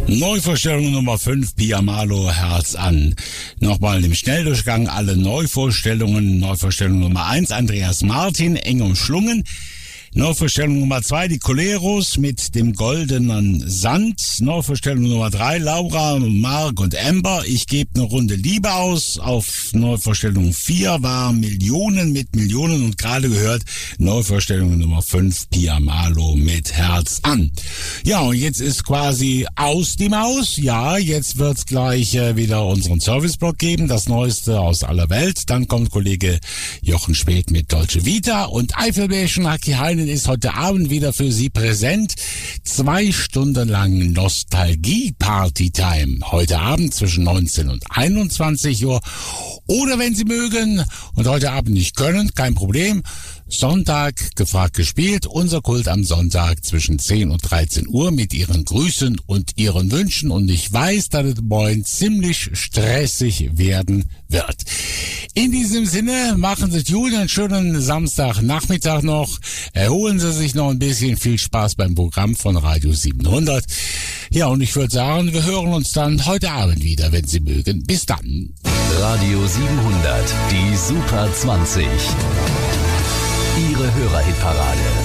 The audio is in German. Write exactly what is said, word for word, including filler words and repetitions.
Neuvorstellung Nummer fünf, Pia Malo, Herz an. Nochmal im Schnelldurchgang alle Neuvorstellungen. Neuvorstellung Nummer eins, Andreas Martin, eng umschlungen. Neuvorstellung Nummer zwei, die Coleros mit dem goldenen Sand. Neuvorstellung Nummer drei, Laura, Mark und Amber. Ich gebe eine Runde Liebe aus. Auf Neuvorstellung vier war Millionen mit Millionen und gerade gehört Neuvorstellung Nummer fünf, Pia Malo mit Herz an. Ja, und jetzt ist quasi aus die Maus. Ja, jetzt wird's gleich äh, wieder unseren Serviceblock geben, das Neueste aus aller Welt. Dann kommt Kollege Jochen Späth mit Dolce Vita und Eifelbärchen Haki Heinen ist heute Abend wieder für Sie präsent. Zwei Stunden lang Nostalgie-Party-Time. Heute Abend zwischen neunzehn und einundzwanzig Uhr. Oder wenn Sie mögen und heute Abend nicht können, kein Problem. Sonntag, gefragt gespielt, unser Kult am Sonntag zwischen zehn und dreizehn Uhr mit Ihren Grüßen und Ihren Wünschen. Und ich weiß, dass es morgen ziemlich stressig werden wird. In diesem Sinne, machen Sie es gut, einen schönen Samstagnachmittag noch. Erholen Sie sich noch ein bisschen. Viel Spaß beim Programm von Radio siebenhundert. Ja, und ich würde sagen, wir hören uns dann heute Abend wieder, wenn Sie mögen. Bis dann. Radio siebenhundert, die Super zwanzig. Ihre Hörerhitparade.